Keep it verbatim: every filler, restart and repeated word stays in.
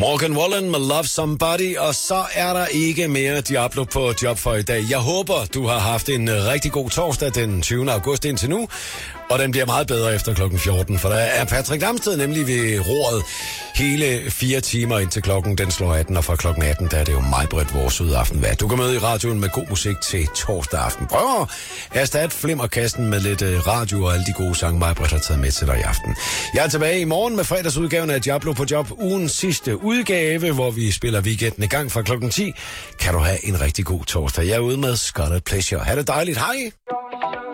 Morgan Wallen med Love Somebody, og så er der ikke mere Diablo på job for i dag. Jeg håber, du har haft en rigtig god torsdag den tyvende august indtil nu, og den bliver meget bedre efter klokken fjorten, for der er Patrick Damsted nemlig ved roret hele fire timer indtil klokken den slår atten, og fra klokken atten, der er det jo meget bredt vores søde aftenvejr. Du kan møde i radioen med god musik til torsdag aften. Prøv at erstatte flimmerkasten med lidt radio og alle de gode sange, mig Britt har taget med til dig i aften. Jeg er tilbage i morgen med fredagsudgaven af Diablo på job, ugens sidste udgave, hvor vi spiller weekenden i gang fra klokken ti. Kan du have en rigtig god torsdag. Jeg er ude med Scott Pleasure. Ha' det dejligt. Hej!